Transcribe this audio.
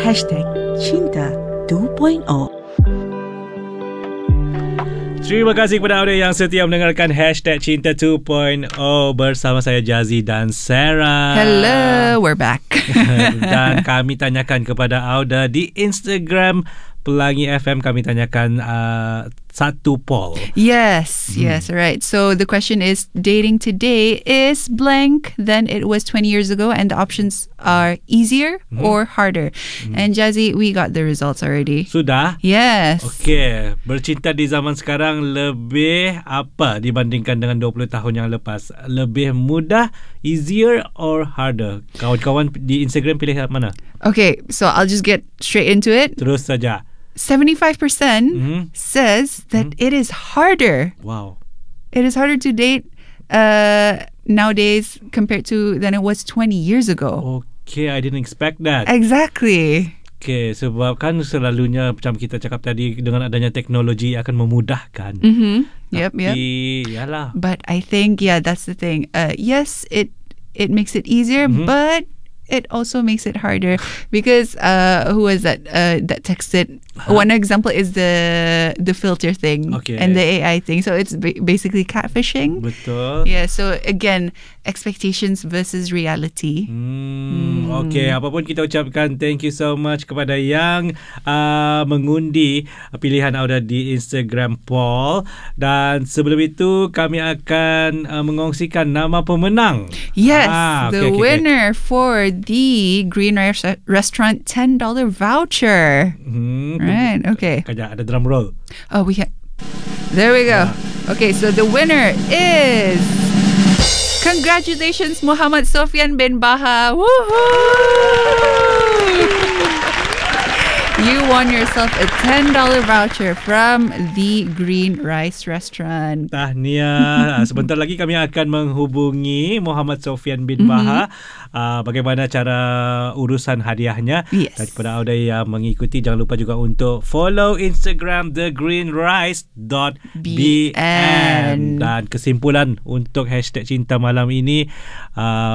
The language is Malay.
#Cinta 2.0. Terima kasih kepada anda yang setia mendengarkan #Cinta 2.0 bersama saya Jazzy dan Sarah. Hello, we're back. Dan kami tanyakan kepada Auda di Instagram Pelangi FM, kami tanyakan satu poll. Yes, right. So the question is, dating today is blank than it was 20 years ago, and the options are easier or harder. And Jazzy, we got the results already. Sudah? Yes. Okey, bercinta di zaman sekarang lebih apa dibandingkan dengan 20 tahun yang lepas? Lebih mudah, easier or harder? Kawan-kawan di Instagram pilih mana? Okay, so I'll just get straight into it. Terus saja. 75% says that it is harder. Wow. It is harder to date nowadays compared to than it was 20 years ago. Okay, I didn't expect that. Exactly. Okay, sebab kan selalunya macam kita cakap tadi, dengan adanya teknologi akan memudahkan. Yep. Yalah. But I think, that's the thing. Yes, it makes it easier, but it also makes it harder because who was that that texted? One example is the filter thing and the AI thing. So it's basically catfishing. Betul. Yeah. So again, expectations versus reality. Okay, apapun kita ucapkan thank you so much kepada yang mengundi pilihan Auda di Instagram poll. Dan sebelum itu kami akan mengongsikan nama pemenang. Yes, the winner for the Green Rice Restaurant $10 voucher. Right, okay. Kajak, ada drum roll. Oh, there we go. Okay, so the winner is... Congratulations, Muhammad Sofian bin Baha. Woohoo! You won yourself a $10 voucher from the Green Rice Restaurant. Tahniah. Sebentar lagi kami akan menghubungi Muhammad Sofian bin Baha. Bagaimana cara urusan hadiahnya. Yes. Daripada Auda yang mengikuti, jangan lupa juga untuk follow Instagram thegreenrice.bn. Dan kesimpulan untuk #Cinta malam ini,